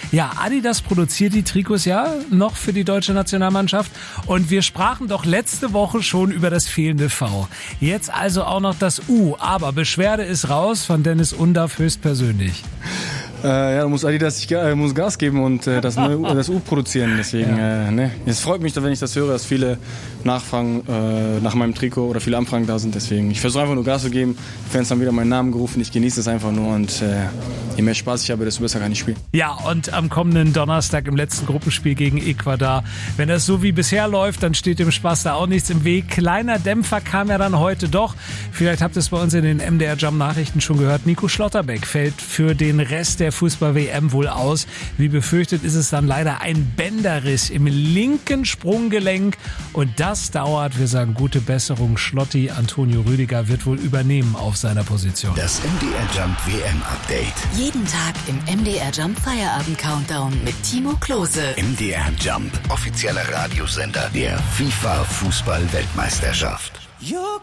Ja, Adidas produziert die Trikots ja noch für die deutsche Nationalmannschaft und wir sprachen doch letzte Woche schon über das fehlende V. Jetzt also auch noch das U, aber Beschwerde ist raus von Dennis Undaff höchstpersönlich. Ja, muss Adidas muss Gas geben und das U produzieren. Deswegen, es freut mich, wenn ich das höre, dass viele Nachfragen nach meinem Trikot oder viele Anfragen da sind. Deswegen, ich versuche einfach nur Gas zu geben. Die Fans haben wieder meinen Namen gerufen. Ich genieße es einfach nur und je mehr Spaß ich habe, desto besser kann ich spielen. Ja, und am kommenden Donnerstag im letzten Gruppenspiel gegen Ecuador, wenn das so wie bisher läuft, dann steht dem Spaß da auch nichts im Weg. Kleiner Dämpfer kam ja dann heute doch. Vielleicht habt ihr es bei uns in den MDR Jump Nachrichten schon gehört. Nico Schlotterbeck fällt für den Rest der Fußball-WM wohl aus. Wie befürchtet ist es dann leider ein Bänderriss im linken Sprunggelenk und das dauert. Wir sagen gute Besserung. Schlotti, Antonio Rüdiger wird wohl übernehmen auf seiner Position. Das MDR Jump WM Update. Jeden Tag im MDR Jump Feierabend Countdown mit Timo Klose. MDR Jump, offizieller Radiosender der FIFA Fußball Weltmeisterschaft.